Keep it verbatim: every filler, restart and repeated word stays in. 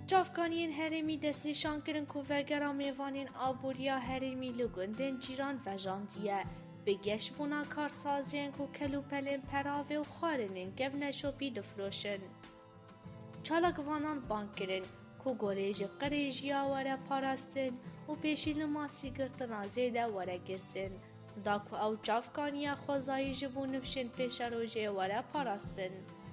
جافگانین هرمی دست نشان کردن که وگرا میوانین آبوریا هرمی لگندن جیران و جاندیه بگش بونا کارسازین که کلوپلین پراوه و خارنین گفنه شوپی دفروشن. چالاگوانان بانک کردن که گوریج قریجیا وره پاراستن و پیشی لماسی گرتنا زیده وره گرتن. دا که او جافگانیا خوزایی جبو نفشن پیش روژه وره پاراستن.